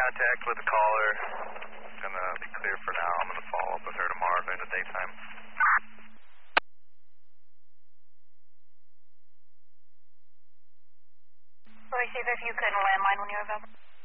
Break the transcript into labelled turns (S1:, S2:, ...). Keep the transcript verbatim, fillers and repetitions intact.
S1: contact with the caller. It's going to be clear for now. I'm going to follow up with her tomorrow during the daytime.
S2: Roy, see if you could landline when you're available.